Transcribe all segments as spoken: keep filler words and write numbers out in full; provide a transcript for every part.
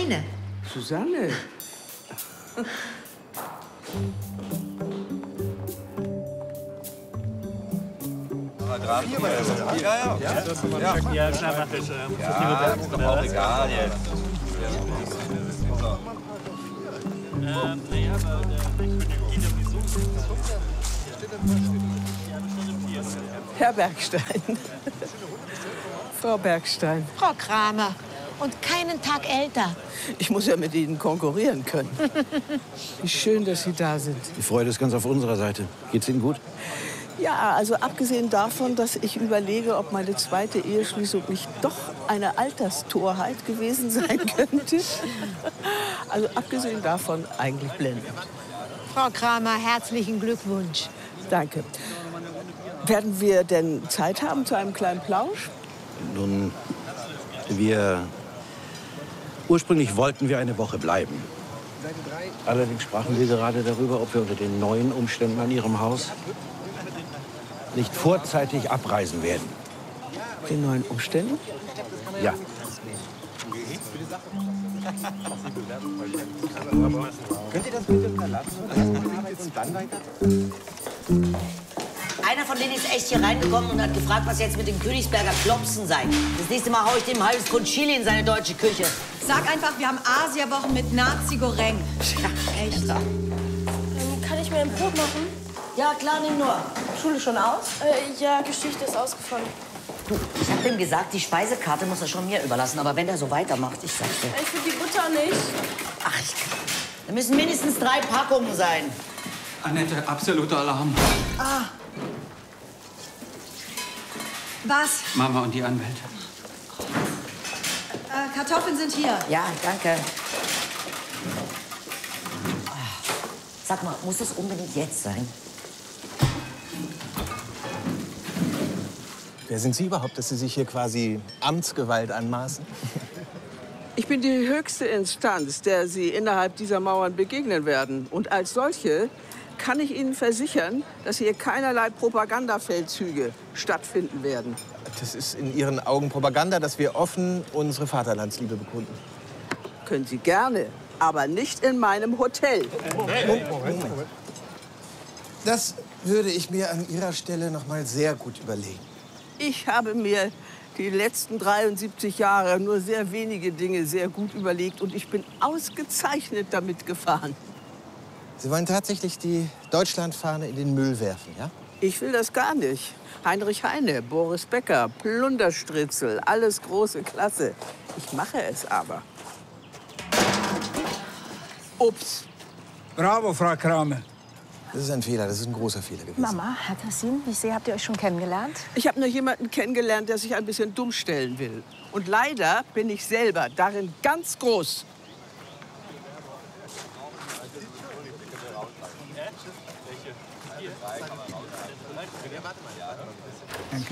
meine. Susanne. Ja, ja. Ja, das ist ja. Ja, klar, mach ich. Ja, ist doch auch egal jetzt. Ähm, naja, aber ich bin ja so. Herr Bergstein. Frau Bergstein. Frau Kramer. Und keinen Tag älter. Ich muss ja mit Ihnen konkurrieren können. Wie schön, dass Sie da sind. Die Freude ist ganz auf unserer Seite. Geht's Ihnen gut? Ja, also abgesehen davon, dass ich überlege, ob meine zweite Eheschließung nicht doch eine Alterstorheit gewesen sein könnte. Also abgesehen davon eigentlich blendend. Frau Kramer, herzlichen Glückwunsch. Danke. Werden wir denn Zeit haben zu einem kleinen Plausch? Nun, wir... Ursprünglich wollten wir eine Woche bleiben. Allerdings sprachen wir gerade darüber, ob wir unter den neuen Umständen an Ihrem Haus nicht vorzeitig abreisen werden. Den neuen Umständen? Ja. Könnt ihr das bitte verlassen? Erstmal arbeiten und dann weiter? Einer von denen ist echt hier reingekommen und hat gefragt, was jetzt mit den Königsberger Klopsen sei. Das nächste Mal hau ich dem ein halbes Pfund Chili in seine deutsche Küche. Sag einfach, wir haben Asiawochen mit Nazi-Goreng. Ja, echt. Ähm, kann ich mir ein Brot machen? Ja, klar, nimm nur. Schule schon aus? Äh, ja, Geschichte ist ausgefallen. Du, ich hab dem gesagt, die Speisekarte muss er schon mir überlassen. Aber wenn er so weitermacht, ich sag's dir. Ich will die Butter nicht. Ach, ich kann. Da müssen mindestens drei Packungen sein. Annette, absoluter Alarm. Ah. Was? Mama und die Anwälte. Äh, Kartoffeln sind hier. Ja, danke. Sag mal, muss das unbedingt jetzt sein? Wer sind Sie überhaupt, dass Sie sich hier quasi Amtsgewalt anmaßen? Ich bin die höchste Instanz, der Sie innerhalb dieser Mauern begegnen werden. Und als solche kann ich Ihnen versichern, dass hier keinerlei Propagandafeldzüge stattfinden werden. Das ist in Ihren Augen Propaganda, dass wir offen unsere Vaterlandsliebe bekunden. Können Sie gerne, aber nicht in meinem Hotel. Moment, Moment. Das würde ich mir an Ihrer Stelle noch mal sehr gut überlegen. Ich habe mir die letzten dreiundsiebzig Jahre nur sehr wenige Dinge sehr gut überlegt und ich bin ausgezeichnet damit gefahren. Sie wollen tatsächlich die Deutschlandfahne in den Müll werfen, ja? Ich will das gar nicht. Heinrich Heine, Boris Becker, Plunderstritzel, alles große Klasse. Ich mache es aber. Ups. Bravo, Frau Kramer. Das ist ein Fehler, das ist ein großer Fehler gewesen. Mama, Herr Kassin, wie sehr habt ihr euch schon kennengelernt? Ich habe nur jemanden kennengelernt, der sich ein bisschen dumm stellen will. Und leider bin ich selber darin ganz groß. Danke.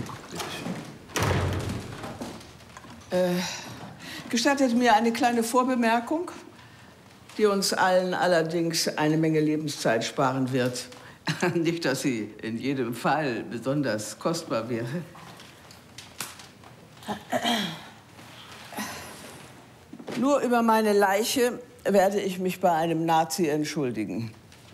Äh, gestattet mir eine kleine Vorbemerkung, die uns allen allerdings eine Menge Lebenszeit sparen wird. Nicht, dass sie in jedem Fall besonders kostbar wäre. Nur über meine Leiche werde ich mich bei einem Nazi entschuldigen.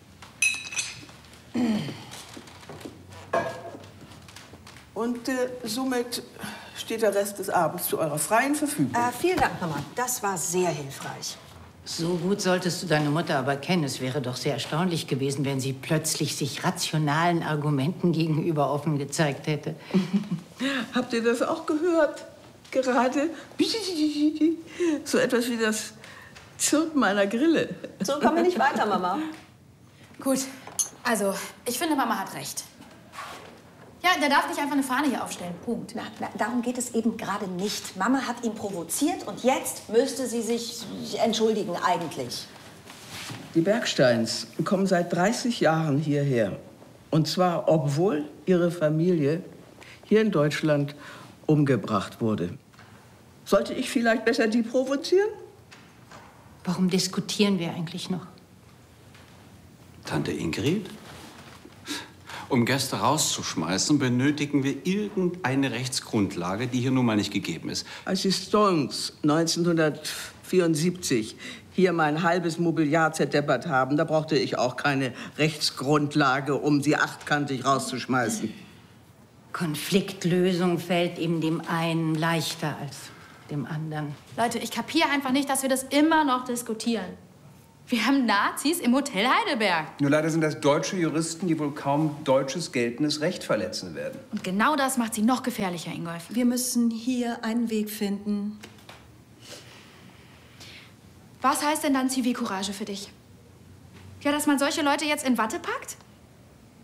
Und äh, somit steht der Rest des Abends zu eurer freien Verfügung. Äh, vielen Dank, Mama. Das war sehr hilfreich. So gut solltest du deine Mutter aber kennen. Es wäre doch sehr erstaunlich gewesen, wenn sie plötzlich sich rationalen Argumenten gegenüber offen gezeigt hätte. Habt ihr das auch gehört? Gerade so etwas wie das Zirpen einer Grille. So kommen wir nicht weiter, Mama. Gut, also ich finde, Mama hat recht. Ja, der darf nicht einfach eine Fahne hier aufstellen. Punkt. Na, na, darum geht es eben gerade nicht. Mama hat ihn provoziert und jetzt müsste sie sich entschuldigen, eigentlich. Die Bergsteins kommen seit dreißig Jahren hierher. Und zwar, obwohl ihre Familie hier in Deutschland umgebracht wurde. Sollte ich vielleicht besser die provozieren? Warum diskutieren wir eigentlich noch? Tante Ingrid? Um Gäste rauszuschmeißen, benötigen wir irgendeine Rechtsgrundlage, die hier nun mal nicht gegeben ist. Als die Stones vierundsiebzig hier mein halbes Mobiliar zerdeppert haben, da brauchte ich auch keine Rechtsgrundlage, um sie achtkantig rauszuschmeißen. Konfliktlösung fällt ihm dem einen leichter als dem anderen. Leute, ich kapiere einfach nicht, dass wir das immer noch diskutieren. Wir haben Nazis im Hotel Heidelberg. Nur leider sind das deutsche Juristen, die wohl kaum deutsches geltendes Recht verletzen werden. Und genau das macht sie noch gefährlicher, Ingolf. Wir müssen hier einen Weg finden. Was heißt denn dann Zivilcourage für dich? Ja, dass man solche Leute jetzt in Watte packt?